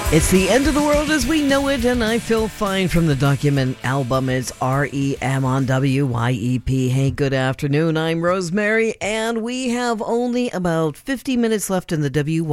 It's the end of the world as we know it, and I feel fine from the Document album. It's REM on WYEP. Hey, good afternoon. I'm Rosemary, and we have only about 50 minutes left in the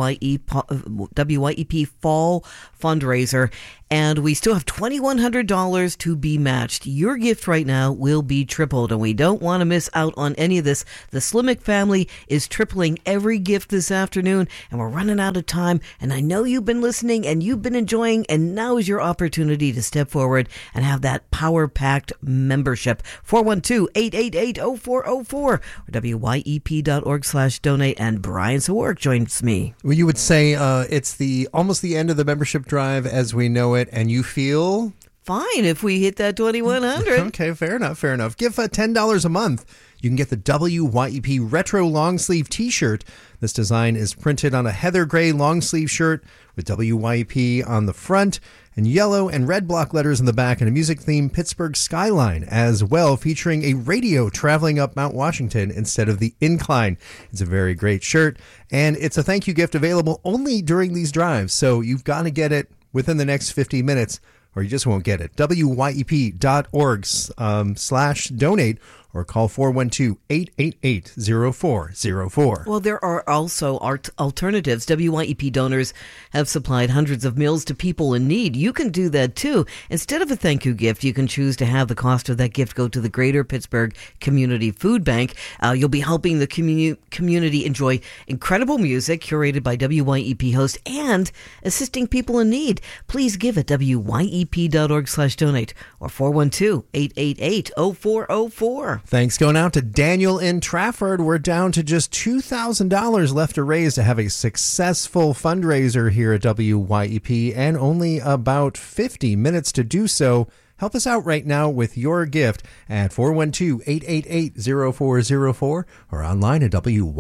WYEP Fall fundraiser, and we still have $2,100 to be matched. Your gift right now will be tripled, and we don't want to miss out on any of this. The Slimmick family is tripling every gift this afternoon, and we're running out of time, and I know you've been listening and you've been enjoying, and now is your opportunity to step forward and have that power-packed membership. 412-888-0404 or wyep.org/donate, and Brian Sawark joins me. Well, you would say it's almost the end of the membership drive as we know it, and you feel fine if we hit that 2,100. Okay, fair enough. Give $10 a month. You can get the WYEP Retro Long Sleeve T-shirt. This design is printed on a heather gray long sleeve shirt with WYEP on the front and yellow and red block letters in the back, and a music-themed Pittsburgh skyline as well, featuring a radio traveling up Mount Washington instead of the incline. It's a very great shirt, and it's a thank you gift available only during these drives, so you've got to get it within the next 50 minutes or you just won't get it. wyep.org/donate or call 412-888-0404. Well, there are also alternatives. WYEP donors have supplied hundreds of meals to people in need. You can do that too. Instead of a thank you gift, you can choose to have the cost of that gift go to the Greater Pittsburgh Community Food Bank. You'll be helping the community enjoy incredible music curated by WYEP hosts and assisting people in need. Please give at wyep.org/donate or 412-888-0404. Thanks going out to Daniel in Trafford. We're down to just $2,000 left to raise to have a successful fundraiser here at WYEP, and only about 50 minutes to do so. Help us out right now with your gift at 412-888-0404 or online at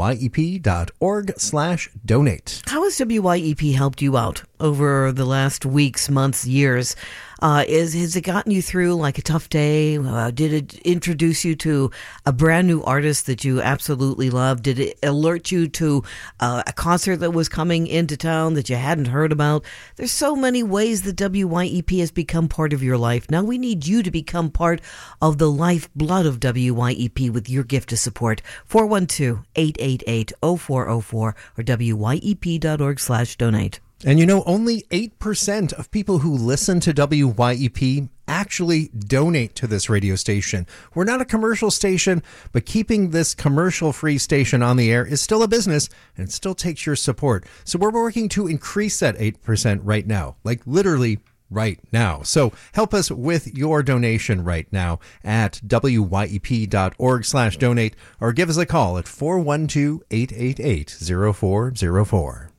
wyep.org/donate. How has WYEP helped you out over the last weeks, months, years? Has it gotten you through like a tough day? Did it introduce you to a brand new artist that you absolutely love? Did it alert you to a concert that was coming into town that you hadn't heard about? There's so many ways that WYEP has become part of your life. Now we need you to become part of the lifeblood of WYEP with your gift to support. 412-888-0404 or wyep.org/donate. And you know, only 8% of people who listen to WYEP actually donate to this radio station. We're not a commercial station, but keeping this commercial-free station on the air is still a business, and it still takes your support. So we're working to increase that 8% right now, like literally right now. So help us with your donation right now at wyep.org/donate or give us a call at 412-888-0404.